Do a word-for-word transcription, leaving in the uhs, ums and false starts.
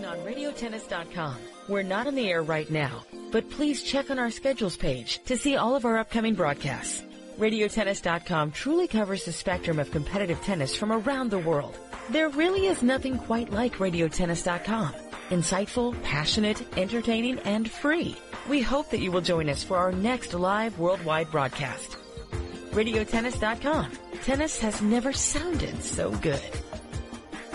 on radio tennis dot com. We're not on the air right now, but please check on our schedules page to see all of our upcoming broadcasts. radio tennis dot com truly covers the spectrum of competitive tennis from around the world. There really is nothing quite like radio tennis dot com. Insightful, passionate, entertaining, and free. We hope that you will join us for our next live worldwide broadcast. radio tennis dot com. Tennis has never sounded so good.